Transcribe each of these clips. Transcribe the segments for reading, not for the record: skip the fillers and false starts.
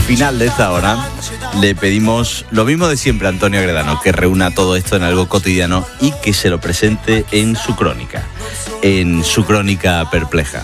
final de esta hora le pedimos lo mismo de siempre a Antonio Agredano, que reúna todo esto en algo cotidiano y que se lo presente en su crónica perpleja.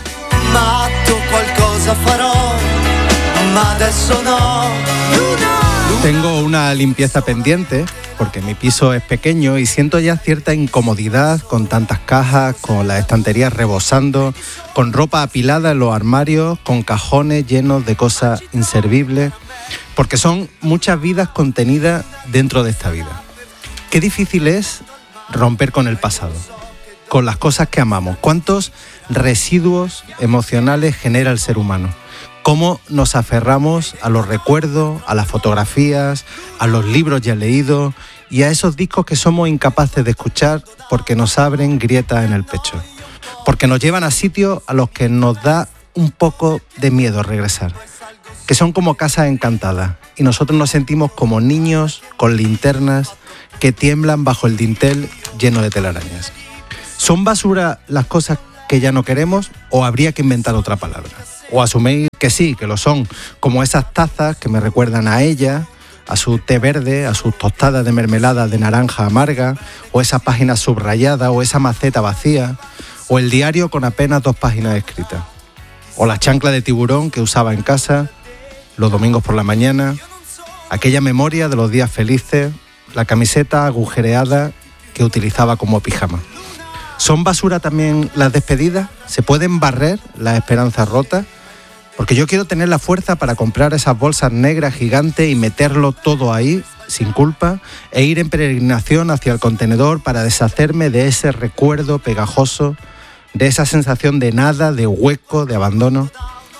Tengo una limpieza pendiente porque mi piso es pequeño y siento ya cierta incomodidad con tantas cajas, con las estanterías rebosando, con ropa apilada en los armarios, con cajones llenos de cosas inservibles, porque son muchas vidas contenidas dentro de esta vida. Qué difícil es romper con el pasado, con las cosas que amamos. ¿Cuántos residuos emocionales genera el ser humano? Cómo nos aferramos a los recuerdos, a las fotografías, a los libros ya leídos y a esos discos que somos incapaces de escuchar porque nos abren grietas en el pecho, porque nos llevan a sitios a los que nos da un poco de miedo regresar, que son como casas encantadas y nosotros nos sentimos como niños con linternas que tiemblan bajo el dintel lleno de telarañas. ¿Son basura las cosas que ya no queremos o habría que inventar otra palabra? O asumir que sí, que lo son, como esas tazas que me recuerdan a ella, a su té verde, a sus tostadas de mermelada de naranja amarga, o esa página subrayada, o esa maceta vacía, o el diario con apenas 2 páginas escritas, o la chancla de tiburón que usaba en casa, los domingos por la mañana, aquella memoria de los días felices, la camiseta agujereada que utilizaba como pijama. ¿Son basura también las despedidas? ¿Se pueden barrer las esperanzas rotas? Porque yo quiero tener la fuerza para comprar esas bolsas negras gigantes y meterlo todo ahí, sin culpa, e ir en peregrinación hacia el contenedor para deshacerme de ese recuerdo pegajoso, de esa sensación de nada, de hueco, de abandono,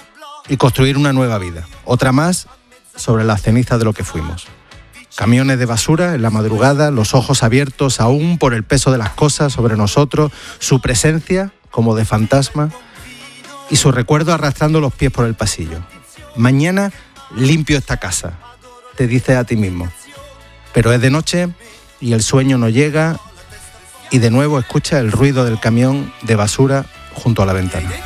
y construir una nueva vida. Otra más sobre las cenizas de lo que fuimos. Camiones de basura en la madrugada, los ojos abiertos aún por el peso de las cosas sobre nosotros, su presencia como de fantasma y su recuerdo arrastrando los pies por el pasillo. Mañana limpio esta casa, te dices a ti mismo. Pero es de noche y el sueño no llega y de nuevo escucha el ruido del camión de basura junto a la ventana.